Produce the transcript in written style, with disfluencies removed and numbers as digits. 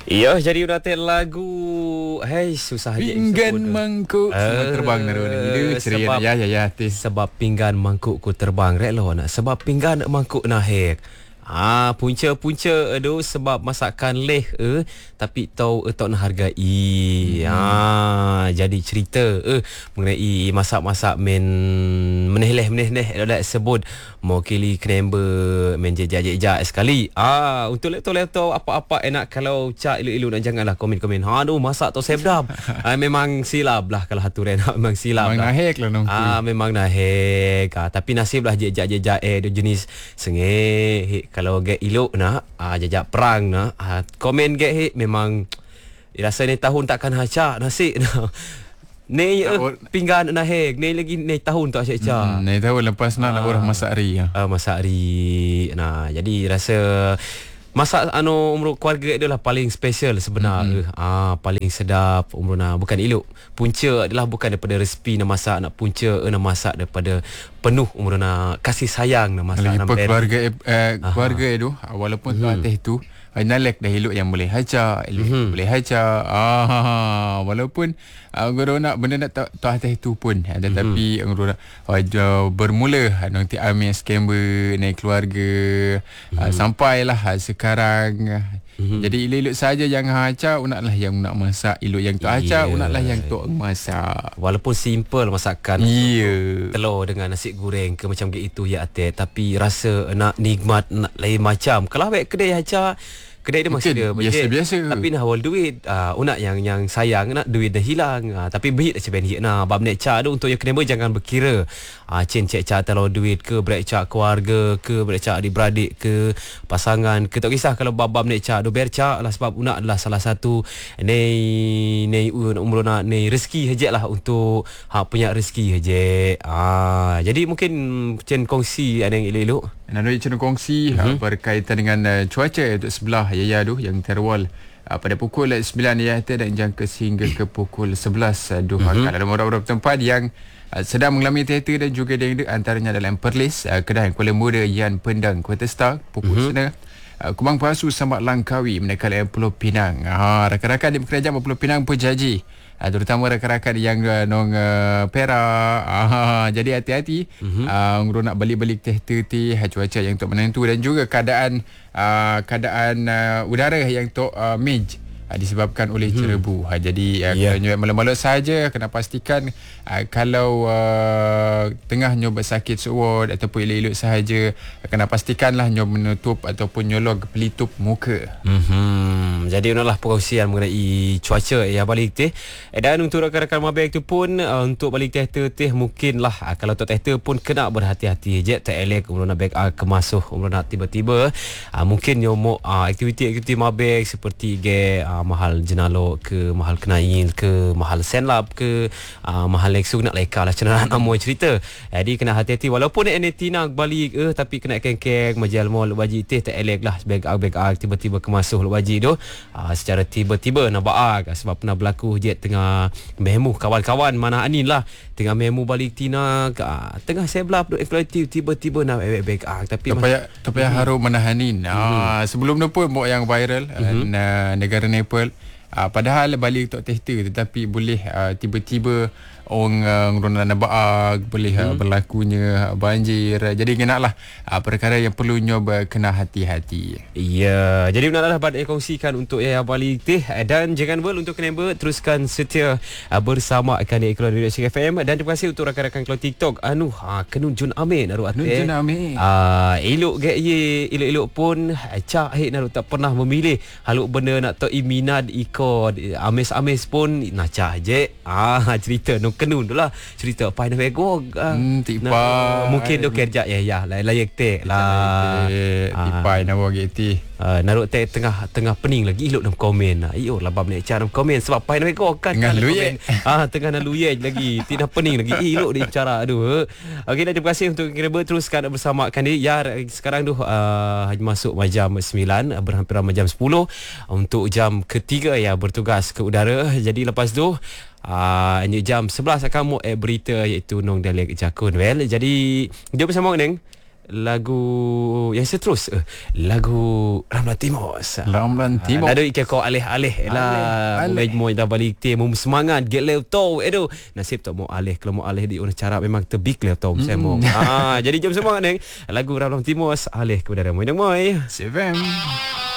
Ya, jadi udah lagu. Hei, susah aja pinggan mangkuk terbang naruh ni. Sebab sebab pinggan mangkuk ku terbang rek lo nak. Sebab pinggan mangkuk nahik. Punca-punca aduh sebab masakan leh tapi tahu tak nak hargai. Jadi cerita mengenai masak-masak meneh dah sebut mewakili Krember menjejak sekali. Untuk laptop apa-apa enak kalau cak ilu-ilu nak janganlah komen-komen. Aduh masak tu sedap. Memang silap lah kalau hatu nak memang silap. Memang nahik lah nongki. Memang nahik. Tapi nasib lah jejak dia jenis sengih. Kalau get ilok nak jejak perang nak komen get memang rasa ni tahun takkan hacak nasib nak. Ni pinggan nahik ni lagi ni tahun tak hacak. Ni tahun lepas nak orang masak hari. Masak hari. Nah, jadi rasa masak umur keluarga dia lah paling special sebenarnya. Paling sedap umur bukan elok. Punca adalah bukan daripada resipi nak masak, nak punca nak masak daripada penuh umur kasih sayang nak masak. Lagi keluarga itu walaupun tu atas tu nalek dah elok yang boleh hacak, boleh hacak. Walaupun guru nak benda nak tak atas itu pun tetapi guru nak bermula nanti ambil scamber naik keluarga sampailah sekarang. Jadi elok saja yang hacak, unaklah yang nak masak, elok yang tak hacak, unaklah yang tak masak. Walaupun simple masakan telur dengan nasi goreng ke macam gitu ya atas, tapi rasa nak nikmat nak lain macam. Kalau awak kedai hacak, kedai dia masih ada biasa-biasa. Tapi nak awal duit unak yang sayang nak duit dah hilang. Tapi behit macam ni bab nek cak tu untuk yang kena jangan berkira cek cak kalau duit ke brek cak keluarga ke brek cak adik-beradik ke pasangan ke tak kisah. Kalau bab nek cak do ber cak lah sebab unak adalah salah satu ni umur nak ni rezeki hejek lah untuk punya rezeki hejek. Jadi mungkin cen kongsi ada yang elok-elok nak cen kongsi berkaitan dengan cuaca untuk sebelah Yaya tu yang terwal pada pukul 9 dan jangka sehingga ke pukul 11 Kalau ada orang-orang tempat yang sedang mengalami teater dan juga dengdek antaranya dalam Perlis, Kedah, Kuala Muda, Yan, Pendang, Kota Star, Pukul Sena, Kubang Pasu, Samak Langkawi, Menekal Pulau Pinang. Rakan-rakan di kerajaan Pulau Pinang berjanji terutama rakan-rakan yang Perak. Jadi hati-hati nak balik-balik teater cuaca yang tak menentu dan juga keadaan udara yang tak mej disebabkan oleh cerebu. Jadi kalau malam-malam saja kena pastikan kalau tengah nyoba sakit sewot ataupun elok-elok sahaja kena pastikanlah nyoba menutup ataupun nyolong pelitup muka. Jadi inilah perkongsian mengenai cuaca balik teh. Dan untuk rakan-rakan mabek tu pun untuk balik teater teh mungkinlah kalau tak teater pun kena berhati-hati je tak elok umur nak back kemasuh umur nak tiba-tiba mungkin nyomok aktiviti mabek seperti mahal jenalo ke mahal kenail ke mahal senlap ke mahal leksu nak leka lah cenderang nak cerita. Jadi kena hati-hati walaupun nak nak balik tapi kena keng-keng majal mall wajib teh tak elok lah back tiba-tiba kemasuh wajib tu secara tiba-tiba nak baak sebab pernah berlaku je tengah memu kawan-kawan mana anin lah tengah memu balik tina tengah sebelah eksploitif tiba-tiba nak back tapi tak payah harum menahanin. Sebelum tu pun buat yang viral negara Nepal padahal balik tak teater tetapi boleh tiba-tiba orang nak baak boleh berlakunya banjir. Jadi kenaklah perkara yang perlu nyoba kena hati-hati. Ya, jadi benarlah dapat kongsikan untuk balik teh dan jangan untuk kena teruskan setia bersama akan iklan Radio Sing FM dan terima kasih untuk rakan-rakan keluar TikTok kenun Jun Amin naruh ate. Jun Amin. Elok elok pun cak naruh tak pernah memilih haluk benda nak tak minat ikut ames pun nak cak je. Cerita kenun tu lah cerita apa nak bego mungkin tu kerja layak teh lah tipai nak buat gitu naruh teh tengah pening lagi elok dalam komen lah bab nak cara komen sebab apa nak bego kan tengah luye tengah nak luye lagi tidak pening lagi elok dia cara aduh. Okey dan terima kasih untuk kira teruskan bersama kan dia sekarang tu masuk jam 9 berhampiran jam 10 untuk jam ketiga bertugas ke udara. Jadi lepas tu jam 11 akan mau berita iaitu Nong Dalek Jakun. Jadi jom bersama Neng lagu yang seterus lagu Ramlan Timos. Ramlan Timos. Ada ikan kau alih-alih lah. Mo dah balik te mo semangat get lew tau. Aduh, nasib tak mau alih. Kalau mau alih di cara memang tebik lew tau saya mau. Jadi jom semangat ni lagu Ramlan Timos alih kepada Ramai Dang Moi. CFM.